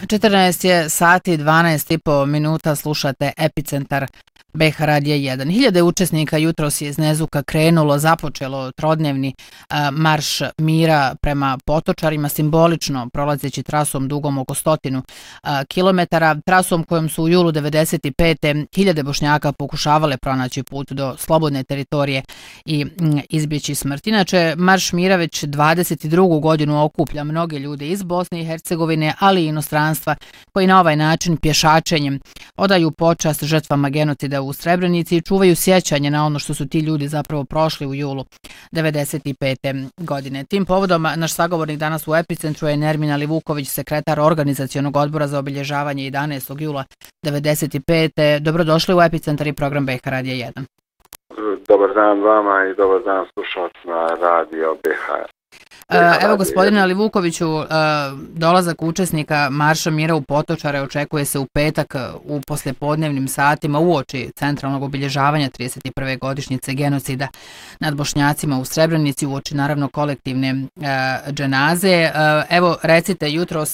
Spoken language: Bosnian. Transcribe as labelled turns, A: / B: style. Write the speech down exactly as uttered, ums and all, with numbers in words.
A: četrnaest je sati dvanaest i po minuta, slušate Epicentar B H Radija jedan. Hiljade učesnika jutros je iz Nezuka krenulo, započelo trodnevni a, marš mira prema Potočarima, simbolično prolazeći trasom dugom oko stotinu a, kilometara, trasom kojom su u julu devedeset pete hiljade Bošnjaka pokušavale pronaći put do slobodne teritorije i m, izbjeći smrt. Inače, marš mira već dvadeset drugu godinu okuplja mnoge ljude iz Bosne i Hercegovine, ali i inostranstva, koji na ovaj način pješačenjem odaju počast žrtvama genocida u Srebrenici i čuvaju sjećanje na ono što su ti ljudi zapravo prošli u julu devedeset pete godine. Tim povodom naš sagovornik danas u Epicentru je Nermin Alivuković, sekretar organizacionog odbora za obilježavanje jedanaestog jula devedeset pete. Dobrodošli u Epicentar i program B H Radija jedan.
B: Dobar dan vama i dobar dan slušalcima Radio B H.
A: Evo, gospodine Alivukoviću, dolazak učesnika Marša mira u Potočare očekuje se u petak u poslijepodnevnim satima uoči centralnog obilježavanja trideset prve godišnjice genocida nad Bošnjacima u Srebrenici, uoči naravno kolektivne dženaze. Evo, recite, jutros